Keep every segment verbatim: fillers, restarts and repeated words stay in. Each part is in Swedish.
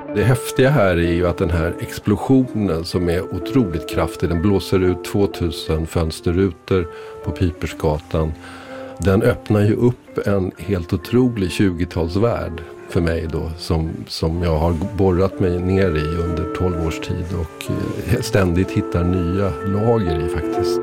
Det häftiga här är ju att den här explosionen som är otroligt kraftig, den blåser ut tvåtusen fönsterrutor på Pipersgatan. Den öppnar ju upp en helt otrolig tjugotalsvärld för mig då, som, som jag har borrat mig ner i under tolv års tid och ständigt hittar nya lager i faktiskt.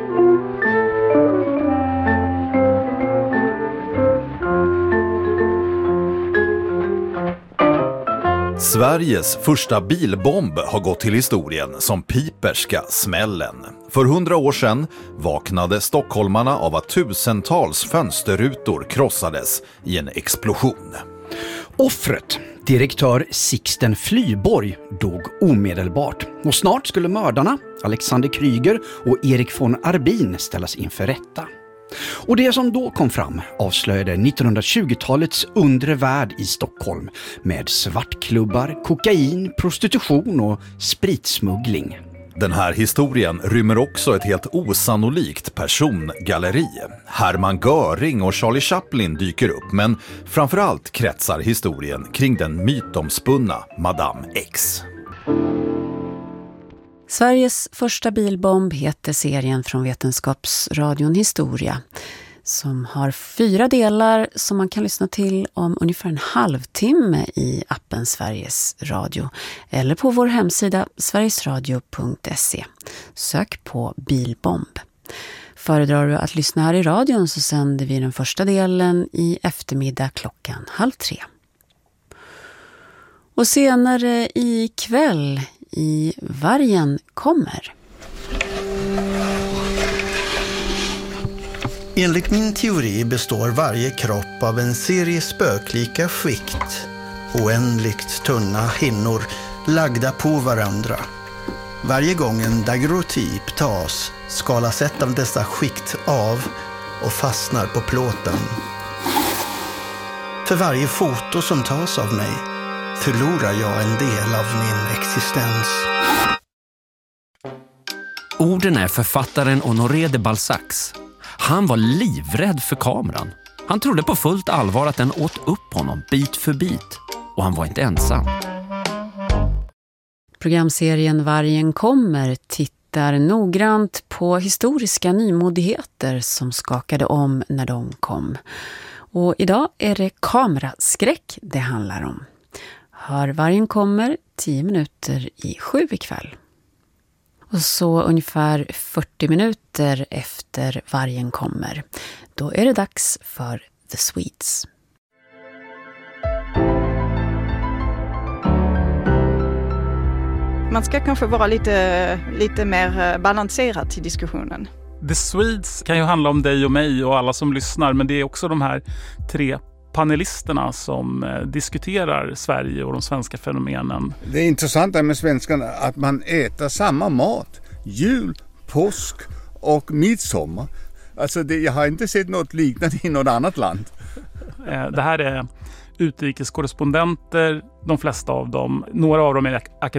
Sveriges första bilbomb har gått till historien som Piperska smällen. För hundra år sedan vaknade stockholmarna av att tusentals fönsterrutor krossades i en explosion. Offret, direktör Sixten Flyborg, dog omedelbart. Och snart skulle mördarna, Alexander Kryger och Erik von Arbin, ställas inför rätta. Och det som då kom fram avslöjade nittonhundratjugotalets undre värld i Stockholm med svartklubbar, kokain, prostitution och spritsmuggling. Den här historien rymmer också ett helt osannolikt persongalleri. Hermann Göring och Charlie Chaplin dyker upp, men framförallt kretsar historien kring den mytomspunna Madame X. Sveriges första bilbomb heter serien från Vetenskapsradion Historia, som har fyra delar som man kan lyssna till om ungefär en halvtimme i appen Sveriges Radio eller på vår hemsida sverigesradio punkt se. Sök på bilbomb. Föredrar du att lyssna här i radion så sänder vi den första delen i eftermiddag klockan halv tre. Och senare i kväll i Vargen kommer. Enligt min teori består varje kropp av en serie spöklika skikt, oändligt tunna hinnor lagda på varandra. Varje gång en daguerreotyp tas skalas ett av dessa skikt av och fastnar på plåten. För varje foto som tas av mig förlorar jag en del av min existens. Orden är författaren Honoré de Balzacs. Han var livrädd för kameran. Han trodde på fullt allvar att den åt upp honom bit för bit. Och han var inte ensam. Programserien Vargen kommer tittar noggrant på historiska nymodigheter som skakade om när de kom. Och idag är det kameraskräck det handlar om. Hör Vargen kommer tio minuter i sju ikväll. Och så ungefär fyrtio minuter efter Vargen kommer, då är det dags för The Swedes. Man ska kanske vara lite, lite mer balanserad till diskussionen. The Swedes kan ju handla om dig och mig och alla som lyssnar, men det är också de här tre panelisterna som eh, diskuterar Sverige och de svenska fenomenen. Det är intressant med svenskarna att man äter samma mat. Jul, påsk och midsommar. Alltså det, jag har inte sett något liknande i något annat land. Eh, det här är utrikeskorrespondenter, de flesta av dem. Några av dem är akademiker.